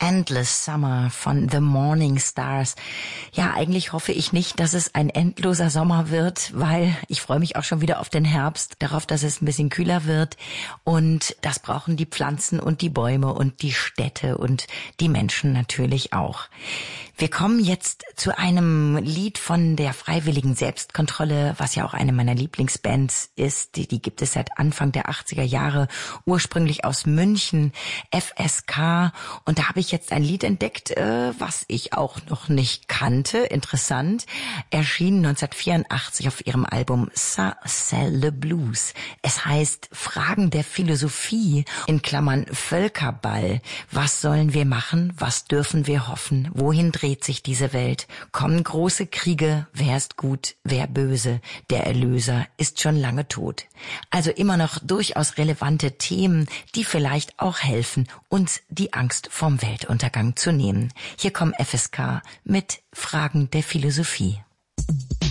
Endless Summer von The Morning Stars. Ja, eigentlich hoffe ich nicht, dass es ein endloser Sommer wird, weil ich freue mich auch schon wieder auf den Herbst, darauf, dass es ein bisschen kühler wird. Und das brauchen die Pflanzen und die Bäume und die Städte und die Menschen natürlich auch. Wir kommen jetzt zu einem Lied von der Freiwilligen Selbstkontrolle, was ja auch eine meiner Lieblingsbands ist. Die gibt es seit Anfang der 80er Jahre, ursprünglich aus München, FSK. Und da habe ich jetzt ein Lied entdeckt, was ich auch noch nicht kannte. Interessant. Erschien 1984 auf ihrem Album Ça c'est le Blues. Es heißt Fragen der Philosophie, in Klammern Völkerball. Was sollen wir machen? Was dürfen wir hoffen? Wohin dreht sich diese Welt? Kommen große Kriege? Wer ist gut? Wer böse? Der Erlöser ist schon lange tot. Also immer noch durchaus relevante Themen, die vielleicht auch helfen, uns die Angst vom Weltuntergang zu nehmen. Hier kommen FSK mit Fragen der Philosophie.